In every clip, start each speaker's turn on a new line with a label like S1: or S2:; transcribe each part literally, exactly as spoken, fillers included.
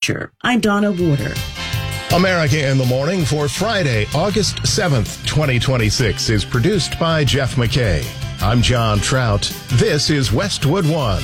S1: future. I'm Donna Warder.
S2: America in the Morning for Friday, August seventh, twenty twenty-six is produced by Jeff McKay. I'm John Trout. This is Westwood One.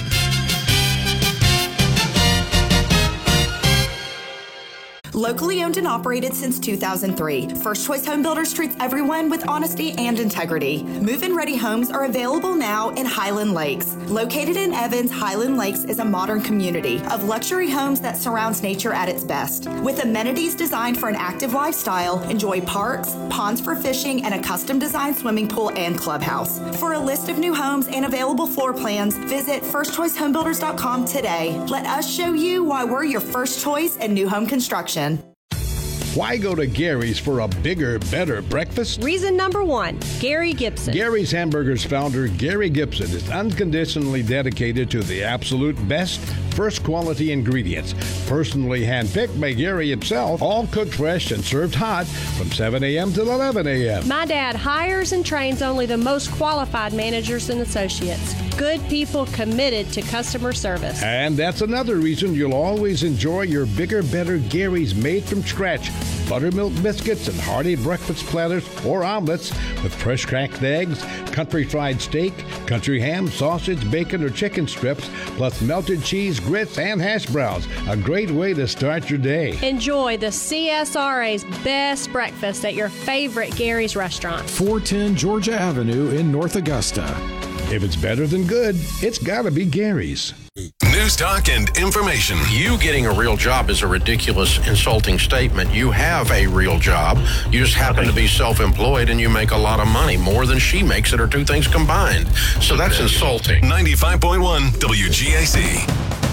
S3: Locally owned and operated since two thousand three, First Choice Home Builders treats everyone with honesty and integrity. Move-in ready homes are available now in Highland Lakes. Located in Evans, Highland Lakes is a modern community of luxury homes that surrounds nature at its best. With amenities designed for an active lifestyle, enjoy parks, ponds for fishing, and a custom-designed swimming pool and clubhouse. For a list of new homes and available floor plans, visit first choice home builders dot com today. Let us show you why we're your first choice in new home construction.
S4: Why go to Gary's for a bigger, better breakfast?
S5: Reason number one, Gary Gibson.
S4: Gary's Hamburgers founder, Gary Gibson, is unconditionally dedicated to the absolute best, first quality ingredients. Personally handpicked by Gary himself, all cooked fresh and served hot from seven a.m. to eleven a.m.
S5: My dad hires and trains only the most qualified managers and associates. Good people committed to customer service.
S4: And that's another reason you'll always enjoy your bigger, better Gary's made from scratch. Buttermilk biscuits and hearty breakfast platters or omelets with fresh cracked eggs, country fried steak, country ham, sausage, bacon, or chicken strips, plus melted cheese, grits, and hash browns. A great way to start your day.
S5: Enjoy the C S R A's best breakfast at your favorite Gary's restaurant.
S6: four ten Georgia Avenue in North Augusta.
S4: If it's better than good, it's gotta be Gary's.
S7: News, talk, and information. You getting a real job is a ridiculous, insulting statement. You have a real job. You just happen to be self-employed and you make a lot of money, more than she makes it, or two things combined. So that's insulting.
S8: ninety-five point one W G A C.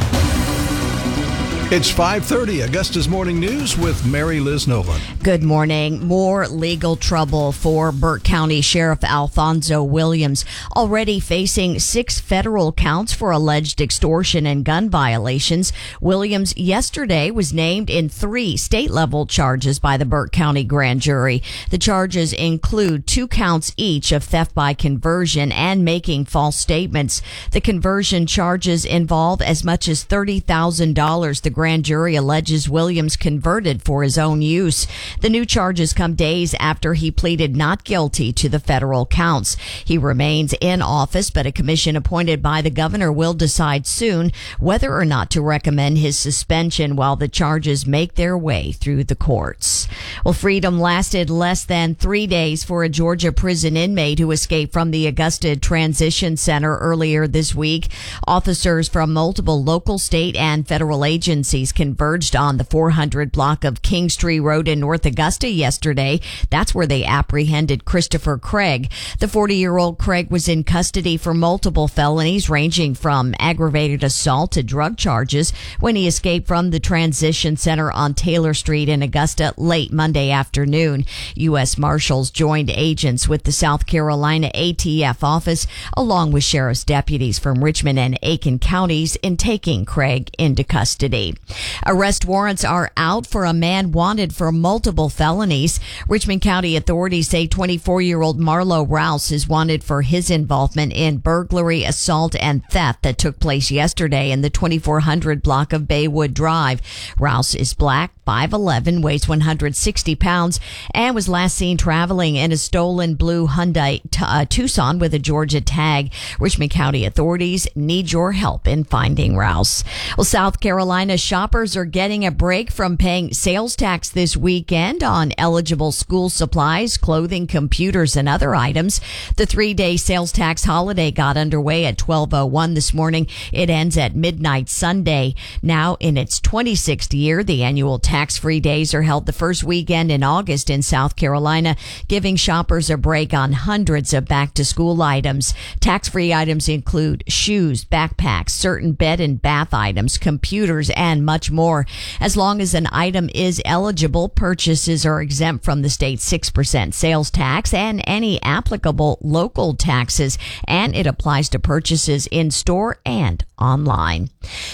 S9: It's five thirty, Augusta's Morning News with Mary Liz Nolan.
S10: Good morning. More legal trouble for Burke County Sheriff Alfonso Williams, already facing six federal counts for alleged extortion and gun violations. Williams yesterday was named in three state-level charges by the Burke County grand jury. The charges include two counts each of theft by conversion and making false statements. The conversion charges involve as much as thirty thousand dollars. The grand jury alleges Williams converted for his own use. The new charges come days after he pleaded not guilty to the federal counts. He remains in office, but a commission appointed by the governor will decide soon whether or not to recommend his suspension while the charges make their way through the courts. Well, freedom lasted less than three days for a Georgia prison inmate who escaped from the Augusta Transition Center earlier this week. Officers from multiple local, state, and federal agencies converged on the four hundred block of Kingstree Road in North Augusta yesterday. That's where they apprehended Christopher Craig. The forty-year-old Craig was in custody for multiple felonies ranging from aggravated assault to drug charges when he escaped from the Transition Center on Taylor Street in Augusta late Monday afternoon. U S Marshals joined agents with the South Carolina A T F office along with sheriff's deputies from Richmond and Aiken counties in taking Craig into custody. Arrest warrants are out for a man wanted for multiple felonies. Richmond County authorities say twenty-four-year-old Marlo Rouse is wanted for his involvement in burglary, assault, and theft that took place yesterday in the twenty-four hundred block of Baywood Drive. Rouse is black, five eleven, weighs one hundred sixty pounds, and was last seen traveling in a stolen blue Hyundai t- uh, Tucson with a Georgia tag. Richmond County authorities need your help in finding Rouse. Well, South Carolina shoppers are getting a break from paying sales tax this weekend on eligible school supplies, clothing, computers, and other items. The three-day sales tax holiday got underway at twelve oh one this morning. It ends at midnight Sunday. Now in its twenty-sixth year, the annual tax-free days are held the first weekend in August in South Carolina, giving shoppers a break on hundreds of back-to-school items. Tax-free items include shoes, backpacks, certain bed and bath items, computers, and much more. As long as an item is eligible, purchases are exempt from the state's six percent sales tax and any applicable local taxes, and it applies to purchases in store and online.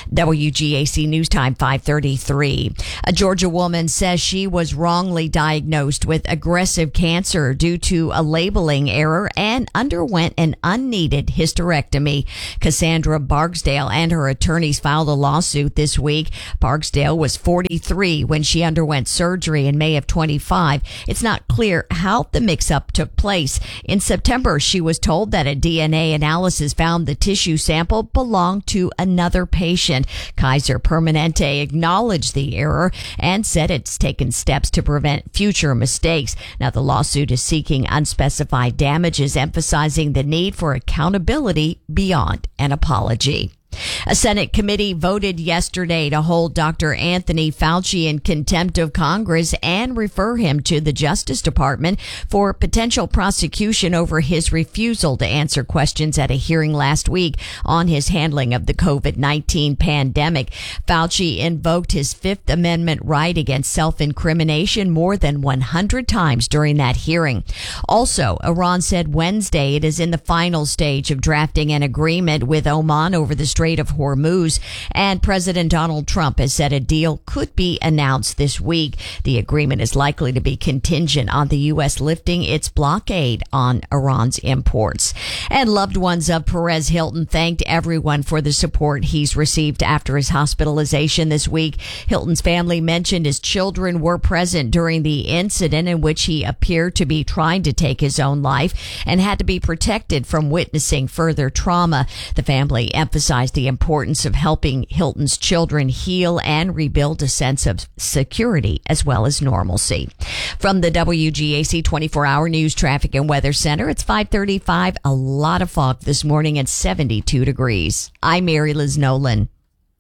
S10: W G A C News Time five thirty-three. A Georgia woman says she was wrongly diagnosed with aggressive cancer due to a labeling error and underwent an unneeded hysterectomy. Cassandra Barksdale and her attorneys filed a lawsuit this week week. Barksdale was forty-three when she underwent surgery in May of twenty-five. It's not clear how the mix-up took place. In September, she was told that a D N A analysis found the tissue sample belonged to another patient. Kaiser Permanente acknowledged the error and said it's taken steps to prevent future mistakes. Now, the lawsuit is seeking unspecified damages, emphasizing the need for accountability beyond an apology. A Senate committee voted yesterday to hold Doctor Anthony Fauci in contempt of Congress and refer him to the Justice Department for potential prosecution over his refusal to answer questions at a hearing last week on his handling of the covid nineteen pandemic. Fauci invoked his Fifth Amendment right against self-incrimination more than one hundred times during that hearing. Also, Iran said Wednesday it is in the final stage of drafting an agreement with Oman over the Strait of Hormuz, and President Donald Trump has said a deal could be announced this week. The agreement is likely to be contingent on the U S lifting its blockade on Iran's imports. And loved ones of Perez Hilton thanked everyone for the support he's received after his hospitalization this week. Hilton's family mentioned his children were present during the incident in which he appeared to be trying to take his own life and had to be protected from witnessing further trauma. The family emphasized the importance of helping Hilton's children heal and rebuild a sense of security as well as normalcy. From the W G A C twenty-four hour News Traffic and Weather Center, it's five thirty-five. A lot of fog this morning and seventy-two degrees. I'm Mary Liz Nolan.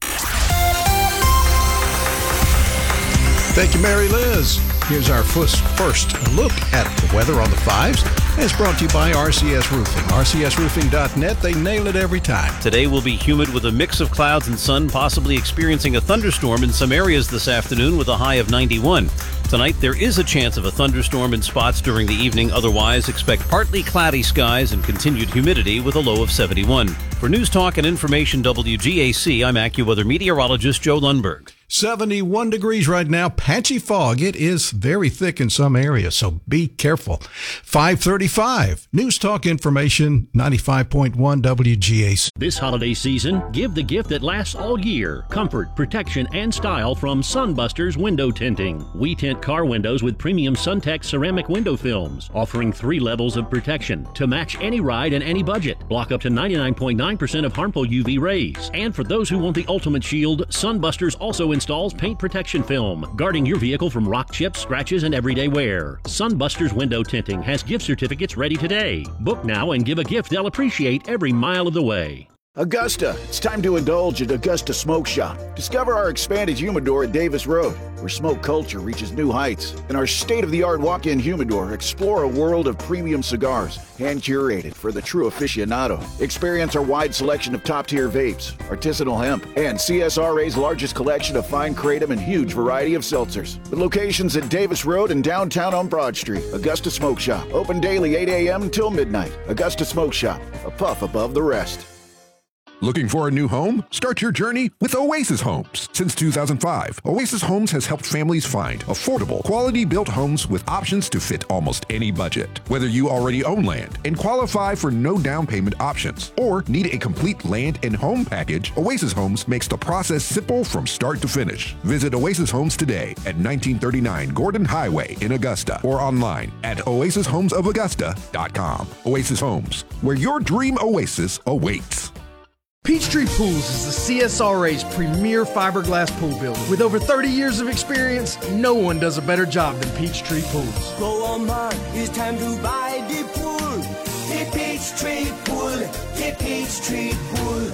S9: Thank you, Mary Liz. Here's our first, first look at the weather on the fives. It's brought to you by R C S Roofing. R C S roofing dot net. They nail it every time.
S1: Today will be humid with a mix of clouds and sun, possibly experiencing a thunderstorm in some areas this afternoon with a high of ninety-one. Tonight, there is a chance of a thunderstorm in spots during the evening. Otherwise, expect partly cloudy skies and continued humidity with a low of seventy-one. For News Talk and Information W G A C, I'm AccuWeather meteorologist Joe Lundberg.
S9: seventy-one degrees right now. Patchy fog. It is very thick in some areas, so be careful. five thirty-five. News Talk Information, ninety-five point one W G A C.
S11: This holiday season, give the gift that lasts all year. Comfort, protection, and style from Sunbusters Window Tinting. We tint car windows with premium SunTech ceramic window films, offering three levels of protection to match any ride and any budget. Block up to ninety-nine point nine percent of harmful U V rays. And for those who want the ultimate shield, Sunbusters also installs paint protection film, guarding your vehicle from rock chips, scratches, and everyday wear. Sunbusters Window Tinting has gift certificates ready today. Book now and give a gift they'll appreciate every mile of the way.
S12: Augusta, it's time to indulge at Augusta Smoke Shop. Discover our expanded humidor at Davis Road, where smoke culture reaches new heights. In our state-of-the-art walk-in humidor, explore a world of premium cigars, hand-curated for the true aficionado. Experience our wide selection of top-tier vapes, artisanal hemp, and C S R A's largest collection of fine kratom and huge variety of seltzers. With locations at Davis Road and downtown on Broad Street, Augusta Smoke Shop, open daily eight a.m. until midnight. Augusta Smoke Shop, a puff above the rest.
S13: Looking for a new home? Start your journey with Oasis Homes. Since two thousand five, Oasis Homes has helped families find affordable, quality-built homes with options to fit almost any budget. Whether you already own land and qualify for no down payment options or need a complete land and home package, Oasis Homes makes the process simple from start to finish. Visit Oasis Homes today at nineteen thirty-nine Gordon Highway in Augusta or online at oasis homes of augusta dot com. Oasis Homes, where your dream oasis awaits.
S14: Peachtree Pools is the C S R A's premier fiberglass pool builder. With over thirty years of experience, no one does a better job than Peachtree Pools.
S15: Go on, man, it's time to buy the pool. The Peachtree Pool, the Peachtree Pool.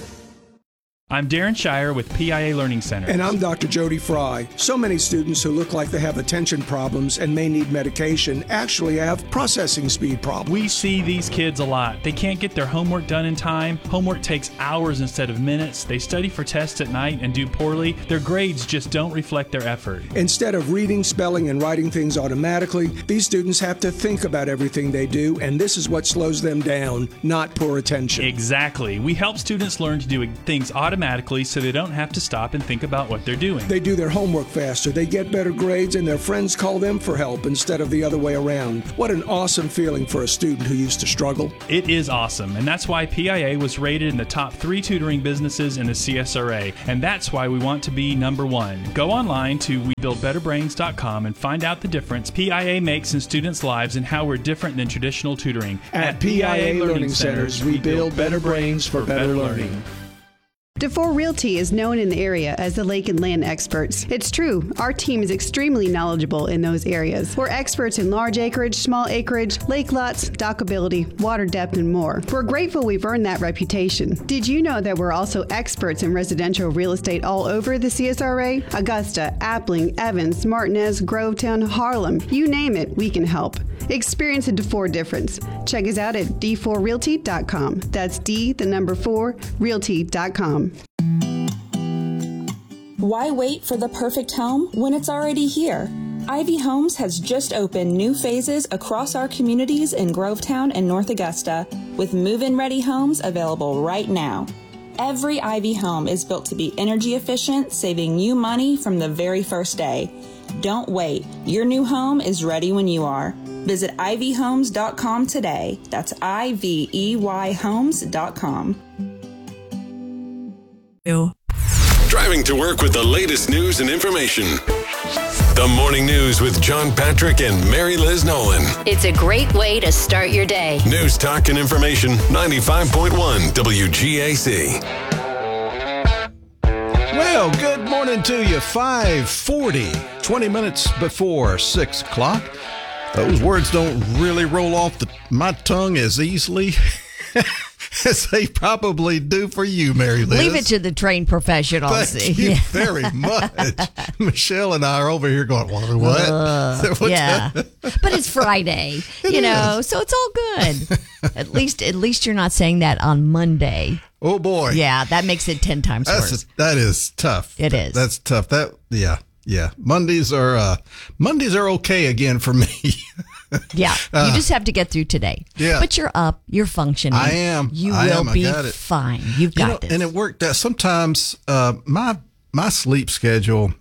S16: I'm Darren Shire with P I A Learning Center.
S17: And I'm Doctor Jody Fry. So many students who look like they have attention problems and may need medication actually have processing speed problems.
S16: We see these kids a lot. They can't get their homework done in time. Homework takes hours instead of minutes. They study for tests at night and do poorly. Their grades just don't reflect their effort.
S17: Instead of reading, spelling, and writing things automatically, these students have to think about everything they do, and this is what slows them down, not poor attention.
S16: Exactly. We help students learn to do things automatically automatically so they don't have to stop and think about what they're doing.
S17: They do their homework faster, they get better grades, and their friends call them for help instead of the other way around. What an awesome feeling for a student who used to struggle.
S16: It is awesome, and that's why P I A was rated in the top three tutoring businesses in the C S R A, and that's why we want to be number one. Go online to we build better brains dot com and find out the difference P I A makes in students' lives and how we're different than traditional tutoring.
S17: At P I A Learning Centers, we build better brains for better learning.
S18: DeFore Realty is known in the area as the lake and land experts. It's true, our team is extremely knowledgeable in those areas. We're experts in large acreage, small acreage, lake lots, dockability, water depth, and more. We're grateful we've earned that reputation. Did you know that we're also experts in residential real estate all over the C S R A? Augusta, Appling, Evans, Martinez, Grovetown, Harlem, you name it, we can help. Experience a DeFore difference. Check us out at d four realty dot com. That's D, the number four, realty dot com.
S19: Why wait for the perfect home when it's already here? Ivy Homes has just opened new phases across our communities in Grovetown and North Augusta, with move-in ready homes available right now. Every Ivy home is built to be energy efficient, saving you money from the very first day. Don't wait. Your new home is ready when you are. Visit ivy homes dot com today. That's I V E Y homes dot com.
S8: Driving to work with the latest news and information. The Morning News with John Patrick and Mary Liz Nolan.
S20: It's a great way to start your day.
S8: News, talk, and information. ninety-five point one W G A C.
S9: Well, good morning to you. five forty, twenty minutes before six o'clock. Those words don't really roll off the, my tongue as easily as they probably do for you, Mary Liz.
S10: Leave it to the trained professionals.
S9: Thank you very much. Michelle and I are over here going, what? what?
S10: Uh, yeah. But it's Friday,
S9: It
S10: you know,
S9: is.
S10: so it's all good. At least at least you're not saying that on Monday.
S9: Oh, boy.
S10: Yeah, that makes it ten times
S9: That's
S10: worse.
S9: a, that is tough.
S10: It is.
S9: That's tough. That, yeah. Yeah, Mondays are uh, Mondays are okay again for me.
S10: Yeah,
S9: Uh,
S10: you just have to get through today.
S9: Yeah.
S10: But you're up. You're functioning.
S9: I am.
S10: You
S9: I
S10: will
S9: am. I
S10: be
S9: got it.
S10: fine. You've
S9: You
S10: got
S9: know,
S10: this.
S9: and it worked out. Sometimes uh, my my sleep schedule,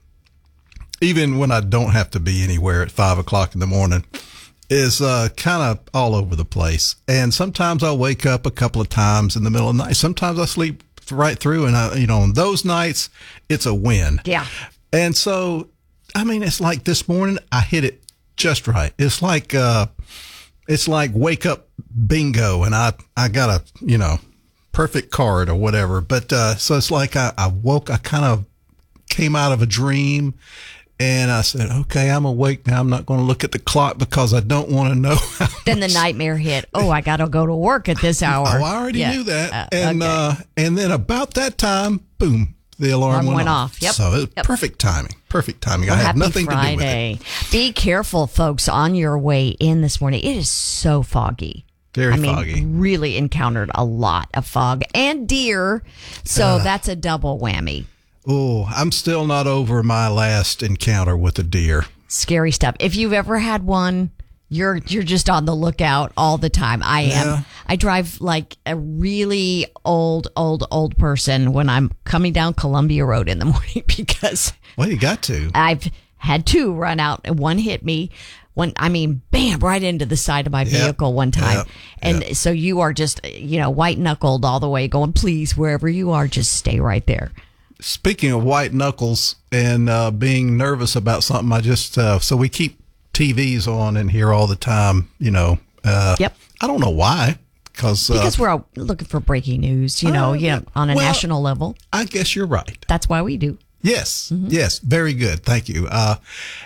S9: even when I don't have to be anywhere at five o'clock in the morning, is uh, kind of all over the place. And sometimes I'll wake up a couple of times in the middle of the night. Sometimes I sleep right through, and I, you know, on those nights, it's a win.
S10: Yeah.
S9: And so, I mean, it's like this morning, I hit it just right. It's like, uh, it's like wake up bingo, and I, I got a, you know, perfect card or whatever. But, uh, so it's like I, I woke, I kind of came out of a dream, and I said, okay, I'm awake now. I'm not going to look at the clock because I don't want to know. How
S10: then the nightmare hit. Oh, I got to go to work at this hour.
S9: Oh, I already
S10: Yeah.
S9: knew that.
S10: Uh,
S9: and,
S10: okay.
S9: uh, and then about that time, boom, the alarm,
S10: Alarm
S9: went,
S10: went
S9: off.
S10: off. Yep.
S9: So it was
S10: Yep.
S9: perfect timing. Perfect timing.
S10: Well,
S9: I had
S10: happy
S9: nothing to do with it.
S10: Friday. Be careful, folks, on your way in this morning. It is so foggy.
S9: Very
S10: I mean,
S9: foggy.
S10: really encountered a lot of fog and deer. So
S9: Uh.
S10: that's a double whammy.
S9: Oh, I'm still not over my last encounter with a deer.
S10: Scary stuff. If you've ever had one, you're you're just on the lookout all the time. I am.
S9: Yeah.
S10: I drive like a really old, old, old person when I'm coming down Columbia Road in the morning because
S9: Well, you got to.
S10: I've had two run out and one hit me. One, I mean, bam, right into the side of my vehicle
S9: Yep.
S10: one time.
S9: Yep.
S10: And
S9: Yep.
S10: so you are just, you know, white knuckled all the way going, please, wherever you are, just stay right there.
S9: Speaking of white knuckles and uh, being nervous about something, I just, uh, so we keep T Vs on in here all the time, you know. Uh,
S10: Yep.
S9: I don't know why. Cause, uh,
S10: Because we're all looking for breaking news, you know,
S9: Uh,
S10: you know, on a
S9: well,
S10: national level.
S9: I guess you're right.
S10: That's why we do.
S9: Yes.
S10: Mm-hmm.
S9: Yes. Very good. Thank you. Uh,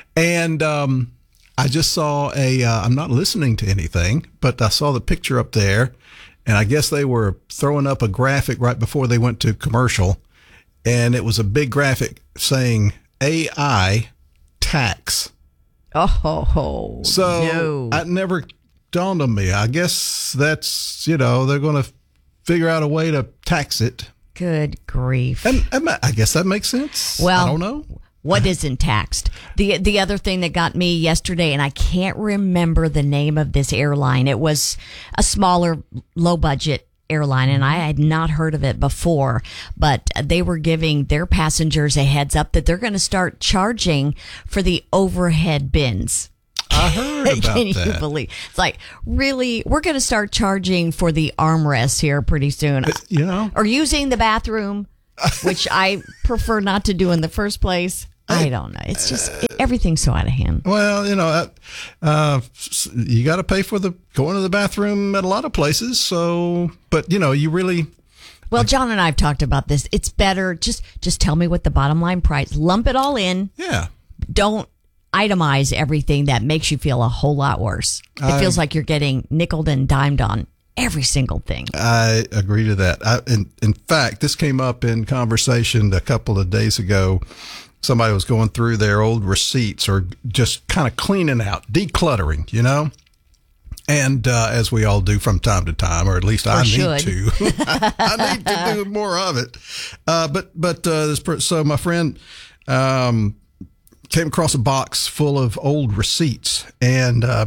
S9: and um, I just saw a, uh, I'm not listening to anything, but I saw the picture up there, and I guess they were throwing up a graphic right before they went to commercial, and it was a big graphic saying A I tax.
S10: Oh, ho, ho.
S9: So
S10: no.
S9: that never dawned on me. I guess that's, you know, they're going to figure out a way to tax it.
S10: Good grief.
S9: And, and I guess that makes sense.
S10: Well,
S9: I don't know.
S10: What isn't taxed? The the other thing that got me yesterday, and I can't remember the name of this airline. It was a smaller, low budget airline, and I had not heard of it before, but they were giving their passengers a heads up that they're going to start charging for the overhead bins.
S9: I heard about
S10: Can
S9: that.
S10: you believe? It's like, really, we're going to start charging for the armrests here pretty soon.
S9: You know?
S10: Or using the bathroom, which I prefer not to do in the first place. I don't know. It's just, it, everything's so out of hand.
S9: Well, you know, uh, uh, you got to pay for the going to the bathroom at a lot of places. So, but, you know, you really...
S10: Well, John and I have talked about this. It's better, just just tell me what the bottom line price. Lump it all in.
S9: Yeah.
S10: Don't itemize everything. That makes you feel a whole lot worse. It
S9: I,
S10: feels like you're getting nickeled and dimed on every single thing.
S9: I agree to that. I, in, in fact, this came up in conversation a couple of days ago. Somebody was going through their old receipts or just kind of cleaning out, decluttering, you know? And uh, as we all do from time to time, or at least
S10: or
S9: I
S10: should.
S9: need to. I need to do more of it. Uh, but but uh, this per- so my friend um, came across a box full of old receipts, and uh,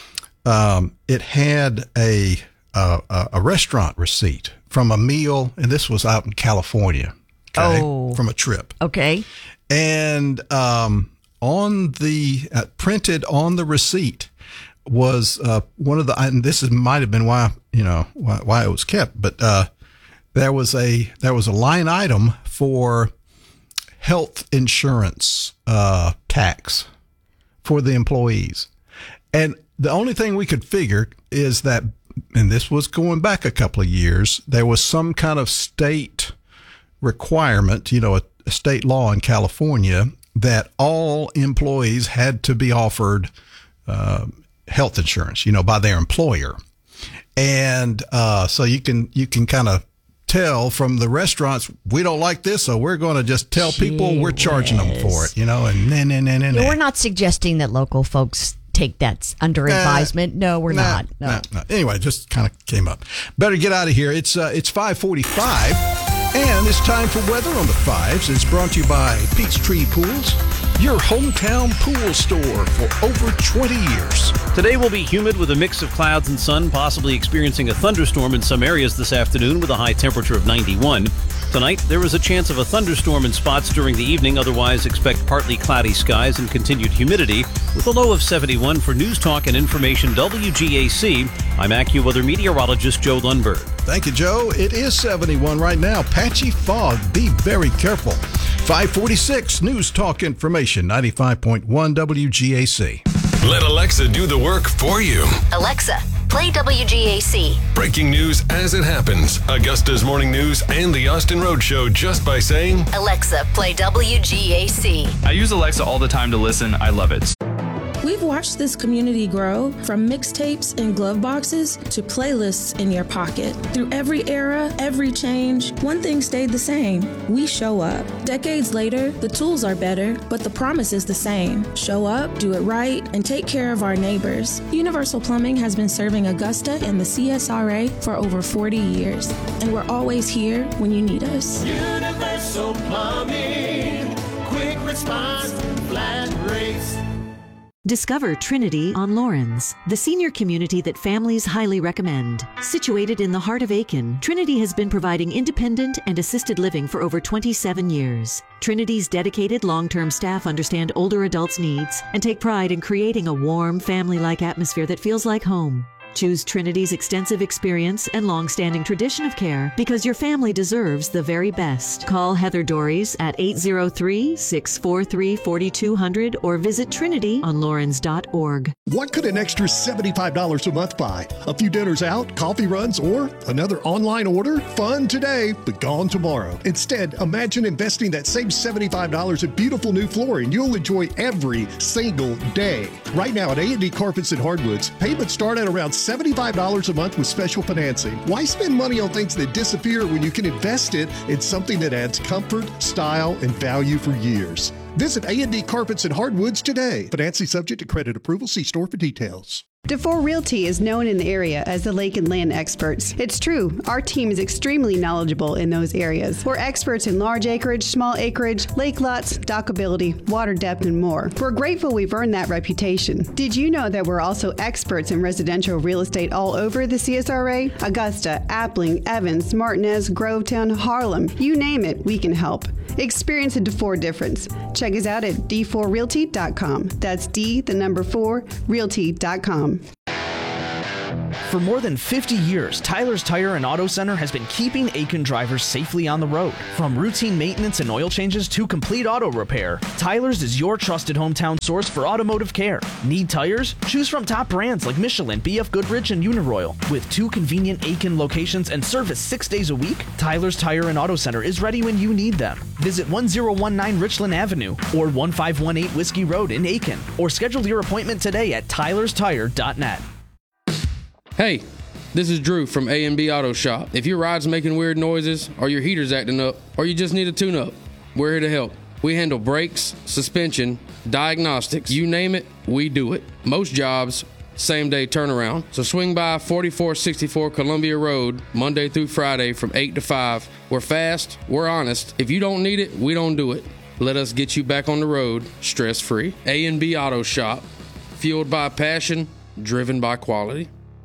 S9: um, it had a, a a restaurant receipt from a meal, and this was out in California. Okay,
S10: oh.
S9: From a trip.
S10: Okay.
S9: And um, on the uh, printed on the receipt was uh, one of the, and this is, might have been why you know why, why it was kept, but uh, there was a there was a line item for health insurance uh, tax for the employees, and the only thing we could figure is that, and this was going back a couple of years, there was some kind of state requirement, you know, a, a state law in California that all employees had to be offered uh, health insurance, you know, by their employer. And uh, so you can you can kind of tell from the restaurants, we don't like this, so we're going to just tell Gee people we're charging whiz. them for it, you know, and nah, nah, nah, nah, nah.
S10: We're not suggesting that local folks take that under nah, advisement. No, we're
S9: nah,
S10: not. No.
S9: Nah, nah. Anyway, just kind of came up. Better get out of here. It's uh, it's five forty-five. And it's time for Weather on the Fives. It's brought to you by Peachtree Pools, your hometown pool store for over twenty years.
S1: Today will be humid with a mix of clouds and sun, possibly experiencing a thunderstorm in some areas this afternoon with a high temperature of ninety-one. Tonight, there is a chance of a thunderstorm in spots during the evening. Otherwise, expect partly cloudy skies and continued humidity with a low of seventy-one. For News Talk and Information W G A C, I'm AccuWeather meteorologist Joe Lundberg.
S9: Thank you, Joe. It is seventy-one right now. Patchy fog. Be very careful. five forty-six News Talk Information, ninety-five point one W G A C.
S8: Let Alexa do the work for you.
S20: Alexa, play W G A C.
S8: Breaking news as it happens. Augusta's Morning News and the Austin Road Show just by saying,
S20: Alexa, play W G A C.
S21: I use Alexa all the time to listen. I love it.
S22: We've watched this community grow from mixtapes in glove boxes to playlists in your pocket. Through every era, every change, one thing stayed the same. We show up. Decades later, the tools are better, but the promise is the same. Show up, do it right, and take care of our neighbors. Universal Plumbing has been serving Augusta and the C S R A for over forty years, and we're always here when you need us.
S15: Universal Plumbing, quick response, flat rates.
S23: Discover Trinity on Lawrence, the senior community that families highly recommend. Situated in the heart of Aiken, Trinity has been providing independent and assisted living for over twenty-seven years. Trinity's dedicated long-term staff understand older adults' needs and take pride in creating a warm, family-like atmosphere that feels like home. Choose Trinity's extensive experience and long-standing tradition of care because your family deserves the very best. Call Heather Dories at eight zero three, six four three, four two zero zero or visit trinity on lawrence dot org.
S24: What could an extra seventy-five dollars a month buy? A few dinners out, coffee runs, or another online order? Fun today, but gone tomorrow. Instead, imagine investing that same seventy-five dollars in beautiful new flooring you'll enjoy every single day. Right now at A and D Carpets and Hardwoods, payments start at around seventy-five dollars a month with special financing. Why spend money on things that disappear when you can invest it in something that adds comfort, style, and value for years? Visit A and D Carpets and Hardwoods today. Financing subject to credit approval. See store for details.
S18: DeFore Realty is known in the area as the lake and land experts. It's true, our team is extremely knowledgeable in those areas. We're experts in large acreage, small acreage, lake lots, dockability, water depth, and more. We're grateful we've earned that reputation. Did you know that we're also experts in residential real estate all over the C S R A? Augusta, Appling, Evans, Martinez, Grovetown, Harlem, you name it, we can help. Experience a DeFore difference. Check us out at d four realty dot com. That's D, the number four, realty dot com.
S2: For more than fifty years, Tyler's Tire and Auto Center has been keeping Aiken drivers safely on the road. From routine maintenance and oil changes to complete auto repair, Tyler's is your trusted hometown source for automotive care. Need tires? Choose from top brands like Michelin, B F Goodrich, and Uniroyal. With two convenient Aiken locations and service six days a week, Tyler's Tire and Auto Center is ready when you need them. Visit one oh one nine Richland Avenue or one five one eight Whiskey Road in Aiken, or schedule your appointment today at tylers tire dot net.
S3: Hey, this is Drew from A and B Auto Shop. If your ride's making weird noises, or your heater's acting up, or you just need a tune-up, we're here to help. We handle brakes, suspension, diagnostics, you name it, we do it. Most jobs, same-day turnaround. So swing by forty-four sixty-four Columbia Road, Monday through Friday from eight to five. We're fast, we're honest. If you don't need it, we don't do it. Let us get you back on the road, stress-free. A and B Auto Shop, fueled by passion, driven by quality.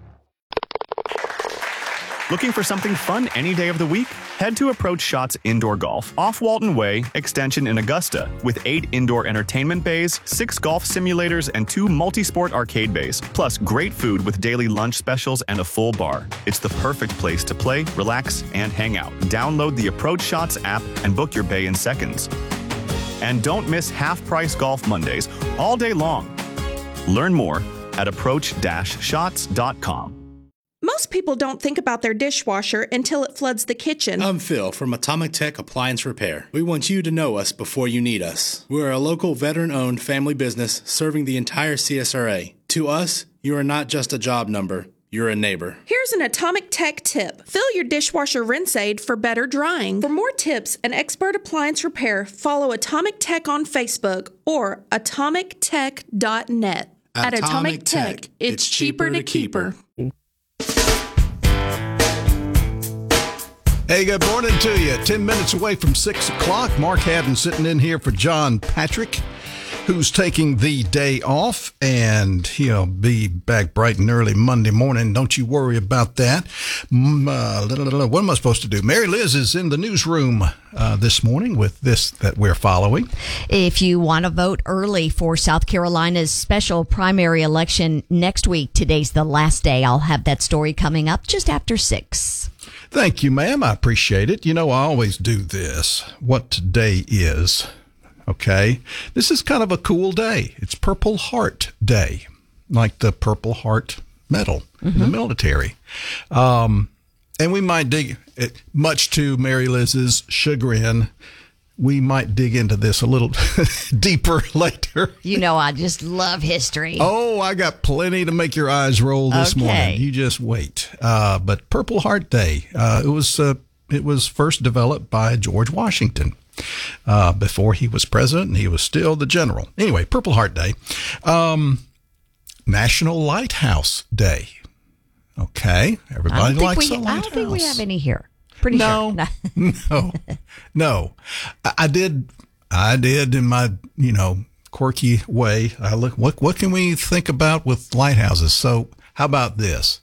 S5: Looking for something fun any day of the week? Head to Approach Shots Indoor Golf off Walton Way, Extension in Augusta, with eight indoor entertainment bays, six golf simulators, and two multi-sport arcade bays, plus great food with daily lunch specials and a full bar. It's the perfect place to play, relax, and hang out. Download the Approach Shots app and book your bay in seconds. And don't miss half-price Golf Mondays all day long. Learn more at approach dash shots dot com.
S6: Most people don't think about their dishwasher until it floods the kitchen.
S25: I'm Phil from Atomic Tech Appliance Repair. We want you to know us before you need us. We're a local veteran-owned family business serving the entire C S R A. To us, you are not just a job number. You're a neighbor.
S6: Here's an Atomic Tech tip. Fill your dishwasher rinse aid for better drying. For more tips and expert appliance repair, follow Atomic Tech on Facebook or atomic tech dot net. At Atomic Tech, it's cheaper to keep her.
S9: Hey, good morning to you. Ten minutes away from six o'clock. Mark Haddon sitting in here for John Patrick, who's taking the day off, and he'll be back bright and early Monday morning. Don't you worry about that. Uh, what am I supposed to do? Mary Liz is in the newsroom uh, this morning with this that we're following.
S10: If you want to vote early for South Carolina's special primary election next week, today's the last day. I'll have that story coming up just after six.
S9: Thank you, ma'am. I appreciate it. You know, I always do this. What today is. Okay. This is kind of a cool day. It's Purple Heart Day, like the Purple Heart medal mm-hmm. in the military. Um, and we might dig, it, much to Mary Liz's chagrin, we might dig into this a little deeper later.
S10: You know, I just love history.
S9: Oh, I got plenty to make your eyes roll this
S10: okay.
S9: morning. You just wait. Uh, but Purple Heart Day, uh, it was uh, it was first developed by George Washington. Uh, before he was president, and he was still the general. Anyway, Purple Heart Day. Um, National Lighthouse Day. Okay. Everybody likes
S10: we,
S9: a lighthouse.
S10: I don't think we have any here. Pretty
S9: no,
S10: sure.
S9: no, no. I, I did, I did in my, you know, quirky way. I look, what, what can we think about with lighthouses? So how about this?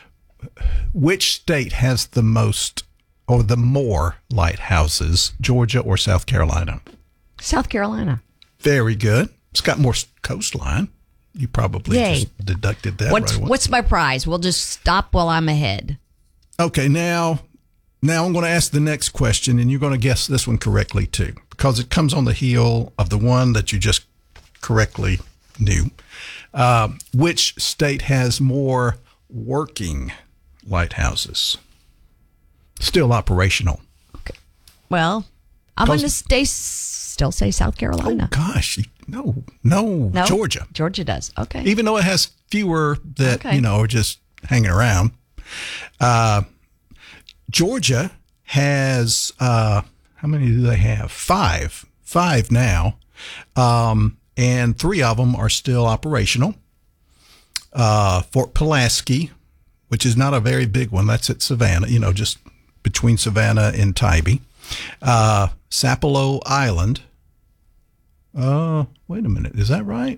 S9: Which state has the most or the more lighthouses, Georgia or South Carolina?
S10: South Carolina.
S9: Very good. It's got more coastline. You probably
S10: Yay.
S9: just deducted that
S10: what's,
S9: right away.
S10: What's my prize? We'll just stop while I'm ahead.
S9: Okay, now, now I'm going to ask the next question, and you're going to guess this one correctly, too, because it comes on the heel of the one that you just correctly knew. Uh, which state has more working lighthouses? Still operational.
S10: Okay. Well, I'm going to stay, still say South Carolina.
S9: Oh, gosh. No, no,
S10: no,
S9: Georgia.
S10: Georgia does. Okay.
S9: Even though it has fewer that,
S10: okay.
S9: you know, are just hanging around. Uh, Georgia has, uh, how many do they have? Five. Five now. Um, and three of them are still operational. Uh, Fort Pulaski, which is not a very big one. That's at Savannah, you know, just between Savannah and Tybee. Uh, Sapelo Island. Uh, wait a minute. Is that right?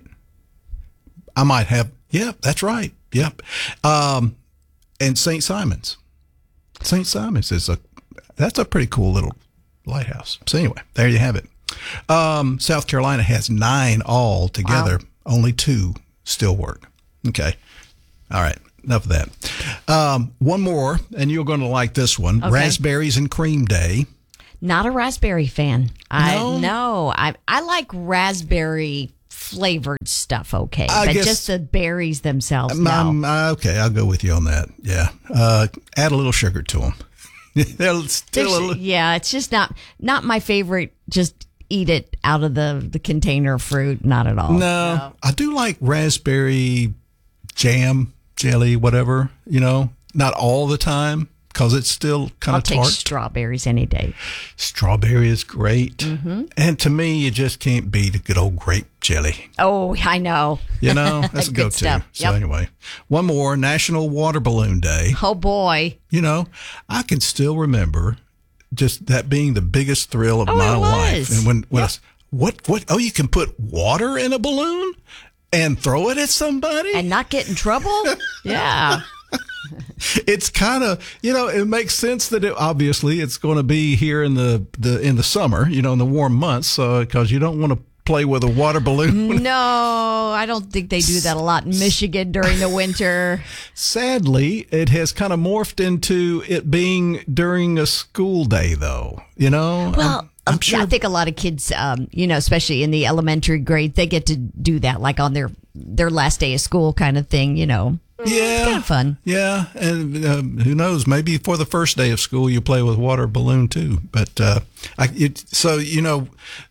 S9: I might have. Yep, that's right. Yep. Um, and Saint Simons. Saint Simons is a, that's a pretty cool little lighthouse. So anyway, there you have it. Um, South Carolina has nine all together. Wow. Only two still work. Okay. All right. Enough of that. Um, one more, and you're going to like this one.
S10: Okay.
S9: Raspberries and Cream Day.
S10: Not a raspberry fan. I
S9: No?
S10: no. I I like raspberry flavored stuff. Okay,
S9: I
S10: but
S9: guess-
S10: just the berries themselves.
S9: Um,
S10: No.
S9: um, uh, okay, I'll go with you on that. Yeah. Uh, add a little sugar to them. They'll still a
S10: There's-
S9: little-
S10: yeah, it's just not not my favorite. Just eat it out of the the container fruit. Not at all.
S9: No, I do like raspberry jam, jelly, whatever, you know, not all the time because it's still kind
S10: I'll
S9: of
S10: take
S9: tart.
S10: strawberries any day.
S9: Strawberry is great.
S10: Mm-hmm.
S9: And to me, you just can't beat a good old grape jelly.
S10: Oh, I know.
S9: You know, that's a
S10: Good
S9: go-to.
S10: stuff.
S9: So
S10: Yep.
S9: anyway, one more, National Water Balloon Day.
S10: Oh boy.
S9: You know, I can still remember just that being the biggest thrill of
S10: Oh,
S9: my
S10: it
S9: life.
S10: was.
S9: And when, when I s what, what, oh, you can put water in a balloon and throw it at somebody?
S10: And not get in trouble? Yeah.
S9: It's kind of, you know, it makes sense that it, obviously it's going to be here in the, the, in the summer, you know, in the warm months, so, cause you don't want to play with a water balloon.
S10: No, I don't think they do that a lot in Michigan during the winter.
S9: Sadly, it has kind of morphed into it being during a school day, though. You know,
S10: Well,
S9: I'm, I'm sure.
S10: I think a lot of kids, um, you know, especially in the elementary grade, they get to do that, like on their their last day of school, kind of thing. You know,
S9: Yeah,
S10: it's kind of fun.
S9: Yeah, and um, who knows? Maybe for the first day of school, you play with water balloon too. But uh, I, it, so you know,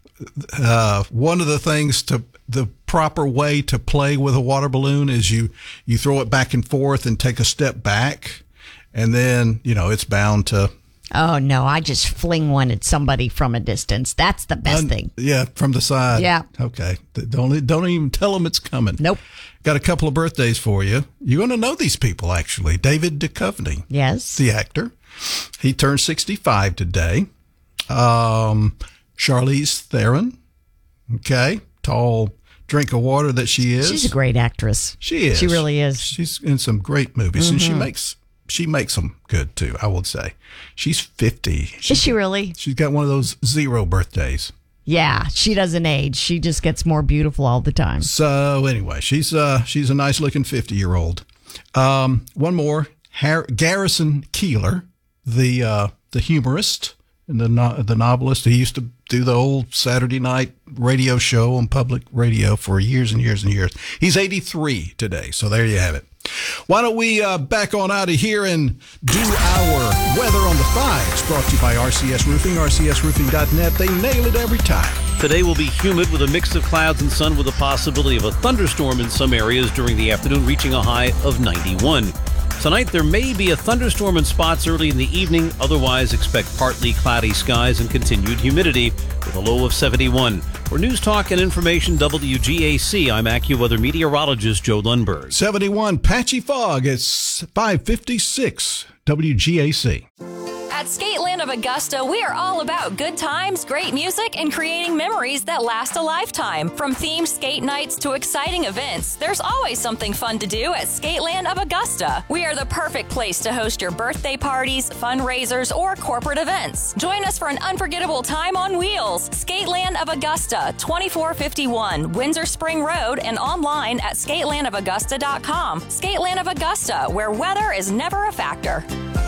S9: uh, one of the things to the proper way to play with a water balloon is you you throw it back and forth and take a step back, and then you know it's bound to.
S10: Oh no, I just fling one at somebody from a distance. That's the best
S9: Un-
S10: thing.
S9: Yeah, from the side.
S10: Yeah.
S9: Okay. Don't don't even tell them it's coming.
S10: Nope.
S9: Got a couple of birthdays for you. You're going to know these people, actually. David Duchovny.
S10: Yes.
S9: The actor. He turned sixty-five today. Um, Charlize Theron. Okay. Tall drink of water that she is.
S10: She's a great actress.
S9: She is.
S10: She really is.
S9: She's in some great movies, and she
S10: Mhm.
S9: makes she makes them good too. I would say. She's fifty.
S10: Is she really?
S9: She's got one of those zero birthdays.
S10: Yeah, she doesn't age. She just gets more beautiful all the time.
S9: So anyway, she's uh she's a nice looking fifty year old. Um, one more, Har- Garrison Keillor, the uh, the humorist and the no- the novelist. He used to do the old Saturday night radio show on public radio for years and years and years. He's eighty-three today, so there you have it. Why don't we uh, back on out of here and do our weather on the fives, brought to you by R C S Roofing, R C S roofing dot net. They nail it every time.
S1: Today will be humid with a mix of clouds and sun with a possibility of a thunderstorm in some areas during the afternoon, reaching a high of ninety-one. Tonight, there may be a thunderstorm in spots early in the evening. Otherwise, expect partly cloudy skies and continued humidity with a low of seventy-one. For News Talk and Information W G A C, I'm AccuWeather meteorologist Joe Lundberg.
S9: seventy-one, patchy fog. It's five fifty-six W G A C.
S4: At Skateland of Augusta, we are all about good times, great music, and creating memories that last a lifetime. From themed skate nights to exciting events, there's always something fun to do at Skateland of Augusta. We are the perfect place to host your birthday parties, fundraisers, or corporate events. Join us for an unforgettable time on wheels. Skateland of Augusta, twenty-four fifty-one Windsor Spring Road, and online at skateland of augusta dot com. Skateland of Augusta, where weather is never a factor.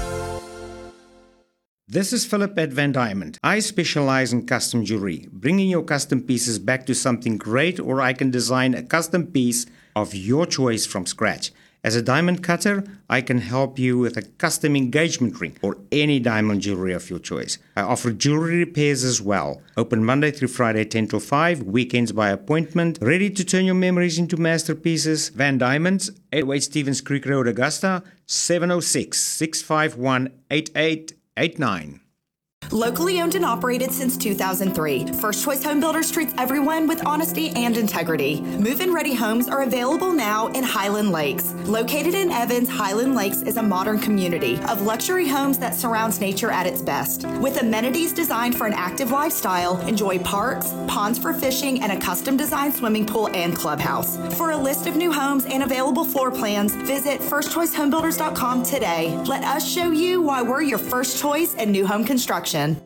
S7: This is Philip at Van Diamond. I specialize in custom jewelry, bringing your custom pieces back to something great, or I can design a custom piece of your choice from scratch. As a diamond cutter, I can help you with a custom engagement ring or any diamond jewelry of your choice. I offer jewelry repairs as well. Open Monday through Friday, ten to five, weekends by appointment. Ready to turn your memories into masterpieces? Van Diamonds, eight oh eight Stevens Creek Road, Augusta, seven oh six, six five one, eight eight eight nine.
S11: Locally owned and operated since two thousand three, First Choice Home Builders treats everyone with honesty and integrity. Move-in ready homes are available now in Highland Lakes. Located in Evans, Highland Lakes is a modern community of luxury homes that surrounds nature at its best. With amenities designed for an active lifestyle, enjoy parks, ponds for fishing, and a custom-designed swimming pool and clubhouse. For a list of new homes and available floor plans, visit first choice home builders dot com today. Let us show you why we're your first choice in new home construction.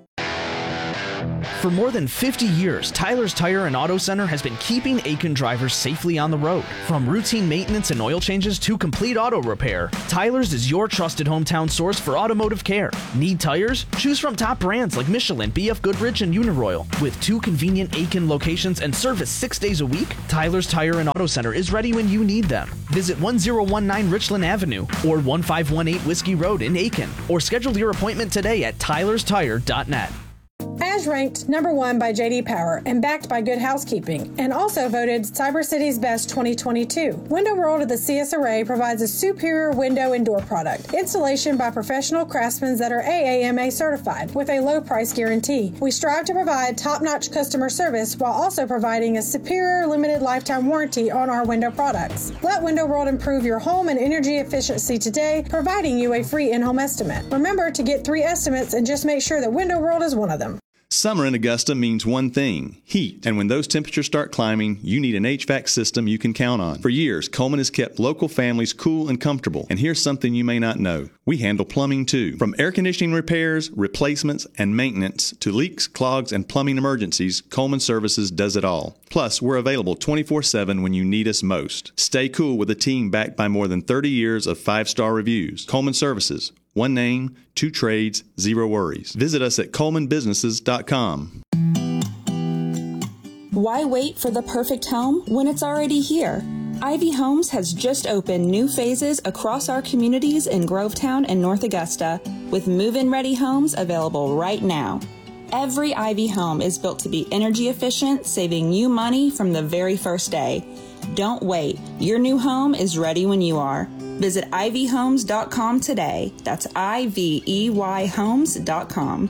S2: For more than fifty years, Tyler's Tire and Auto Center has been keeping Aiken drivers safely on the road. From routine maintenance and oil changes to complete auto repair, Tyler's is your trusted hometown source for automotive care. Need tires? Choose from top brands like Michelin, B F Goodrich, and Uniroyal. With two convenient Aiken locations and service six days a week, Tyler's Tire and Auto Center is ready when you need them. Visit one oh one nine Richland Avenue or one five one eight Whiskey Road in Aiken, or schedule your appointment today at tylers tire dot net.
S12: As ranked number one by J D Power and backed by Good Housekeeping, and also voted Cyber City's Best twenty twenty-two. Window World of the C S R A provides a superior window and door product. Installation by professional craftsmen that are A A M A certified with a low price guarantee. We strive to provide top-notch customer service while also providing a superior limited lifetime warranty on our window products. Let Window World improve your home and energy efficiency today, providing you a free in-home estimate. Remember to get three estimates and just make sure that Window World is one of them.
S13: Summer in Augusta means one thing, heat. And when those temperatures start climbing, you need an H V A C system you can count on. For years, Coleman has kept local families cool and comfortable. And here's something you may not know. We handle plumbing too. From air conditioning repairs, replacements, and maintenance to leaks, clogs, and plumbing emergencies, Coleman Services does it all. Plus, we're available twenty-four seven when you need us most. Stay cool with a team backed by more than thirty years of five-star reviews. Coleman Services. One name, two trades, zero worries. Visit us at coleman businesses dot com.
S19: Why wait for the perfect home when it's already here? Ivy Homes has just opened new phases across our communities in Grovetown and North Augusta, with move-in ready homes available right now. Every Ivy home is built to be energy efficient, saving you money from the very first day. Don't wait. Your new home is ready when you are. Visit ivy homes dot com today. That's I V E Y homes dot com.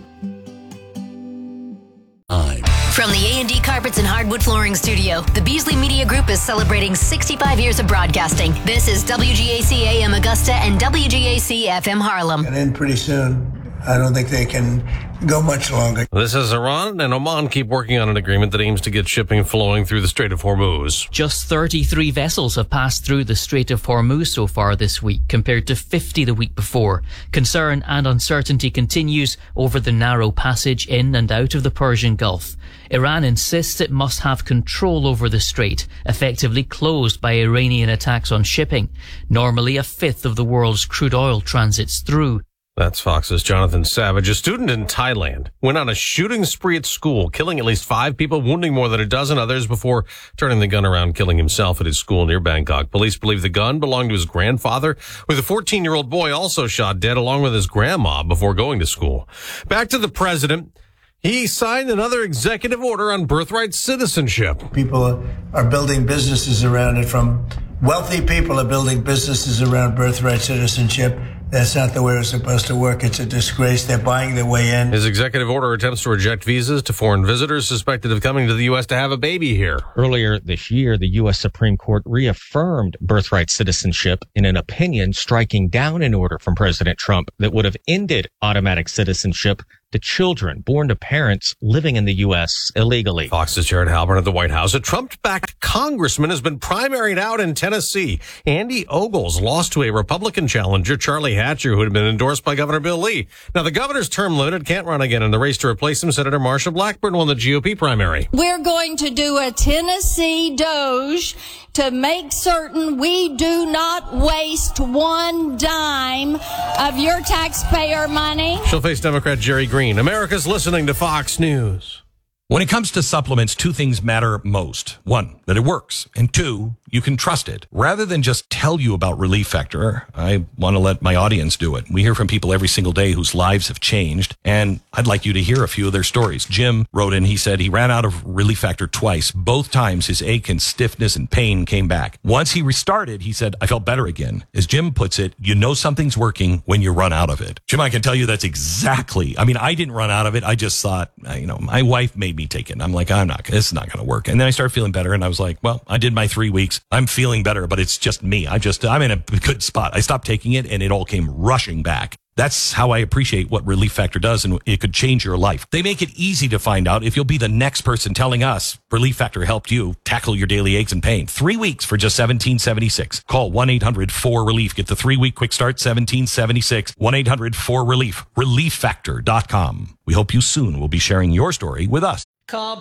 S20: From the A and D Carpets and Hardwood Flooring Studio, the Beasley Media Group is celebrating sixty-five years of broadcasting. This is W G A C A M Augusta and W G A C F M Harlem.
S14: And then pretty soon, I don't think they can go much longer.
S16: This is Iran and Oman keep working on an agreement that aims to get shipping flowing through the Strait of Hormuz.
S26: Just thirty-three vessels have passed through the Strait of Hormuz so far this week, compared to fifty the week before. Concern and uncertainty continues over the narrow passage in and out of the Persian Gulf. Iran insists it must have control over the strait, effectively closed by Iranian attacks on shipping. Normally a fifth of the world's crude oil transits through.
S16: That's Fox's Jonathan Savage. A student in Thailand went on a shooting spree at school, killing at least five people, wounding more than a dozen others before turning the gun around, killing himself at his school near Bangkok. Police believe the gun belonged to his grandfather, with a fourteen-year-old boy also shot dead along with his grandma before going to school. Back to the president. He signed another executive order on birthright citizenship.
S14: People are building businesses around it. From wealthy people are building businesses around birthright citizenship. That's not the way it's supposed to work. It's a disgrace. They're buying their way in.
S16: His executive order attempts to reject visas to foreign visitors suspected of coming to the U S to have a baby here.
S27: Earlier this year, the U S Supreme Court reaffirmed birthright citizenship in an opinion striking down an order from President Trump that would have ended automatic citizenship to children born to parents living in the U S illegally.
S16: Fox's Jared Halpern at the White House. A Trump-backed congressman has been primaried out in Tennessee. Andy Ogles lost to a Republican challenger, Charlie Hatcher, who had been endorsed by Governor Bill Lee. Now, the governor's term limited, can't run again in the race to replace him. Senator Marsha Blackburn won the G O P primary.
S28: We're going to do a Tennessee Doge to make certain we do not waste one dime of your taxpayer money.
S16: She'll face Democrat Jerry Green. America's listening to Fox News.
S29: When it comes to supplements, two things matter most. One, that it works. And two,
S8: you can trust it. Rather than just tell you about Relief Factor, I want to let my audience do it. We hear from people every single day whose lives have changed, and I'd like you to hear a few of their stories. Jim wrote in, he said he ran out of Relief Factor twice. Both times his ache and stiffness and pain came back. Once he restarted, he said, I felt better again. As Jim puts it, you know something's working when you run out of it. Jim, I can tell you that's exactly, I mean, I didn't run out of it. I just thought, you know, my wife made me take it. I'm like, I'm not, this is not going to work. And then I started feeling better, and I was like, well, I did my three weeks. I'm feeling better, but it's just me. I just, I'm in a good spot. I stopped taking it, and it all came rushing back. That's how I appreciate what Relief Factor does, and it could change your life. They make it easy to find out if you'll be the next person telling us Relief Factor helped you tackle your daily aches and pain. Three weeks for just seventeen seventy-six. Call one eight hundred four relief. Get the three-week quick start, seventeen seventy-six. one eight hundred four relief. relief factor dot com. We hope you soon will be sharing your story with us.
S15: Call